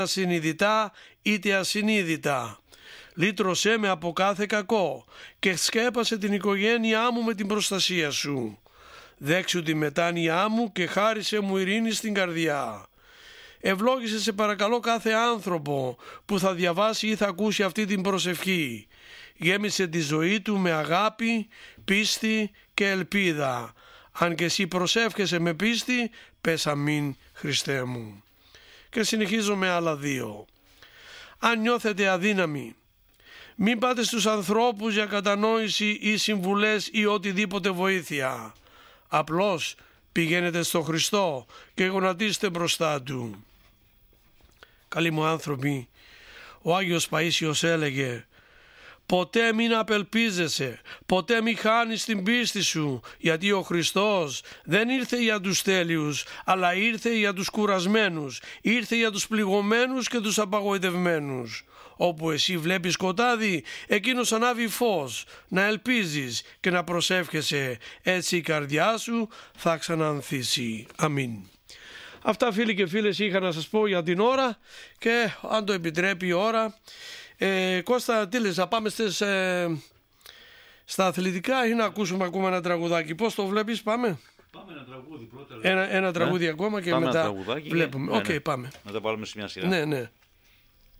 συνειδητά είτε ασυνείδητα. Λύτρωσέ με από κάθε κακό και σκέπασε την οικογένειά μου με την προστασία σου. Δέξου τη μετάνοιά μου και χάρισε μου ειρήνη στην καρδιά. Ευλόγησε σε παρακαλώ κάθε άνθρωπο που θα διαβάσει ή θα ακούσει αυτή την προσευχή. Γέμισε τη ζωή του με αγάπη, πίστη και ελπίδα. Αν και εσύ προσεύχεσαι με πίστη, πες αμήν Χριστέ μου. Και συνεχίζω με άλλα 2. Αν νιώθετε αδύναμοι, μην πάτε στους ανθρώπους για κατανόηση ή συμβουλές ή οτιδήποτε βοήθεια. Απλώς πηγαίνετε στο Χριστό και γονατίστε μπροστά Του. Καλοί μου άνθρωποι, ο Άγιος Παΐσιος έλεγε: ποτέ μην απελπίζεσαι, ποτέ μην χάνεις την πίστη σου, γιατί ο Χριστός δεν ήρθε για τους τέλειους, αλλά ήρθε για τους κουρασμένους, ήρθε για τους πληγωμένους και τους απαγοητευμένους. Όπου εσύ βλέπεις σκοτάδι, εκείνος ανάβει φως. Να ελπίζεις και να προσεύχεσαι, έτσι η καρδιά σου θα ξανανθήσει. Αμήν. Αυτά, φίλοι και φίλες, είχα να σας πω για την ώρα, και αν το επιτρέπει η ώρα, Κώστα, τι λες, να πάμε στα αθλητικά ή να ακούσουμε ακόμα ένα τραγουδάκι? Πώς το βλέπεις, πάμε? Πάμε ένα τραγούδι πρώτα. Ένα τραγούδι ακόμα και πάμε μετά ένα τραγουδάκι, βλέπουμε. Οκ, πάμε. Να τα βάλουμε σε μια σειρά. Ναι.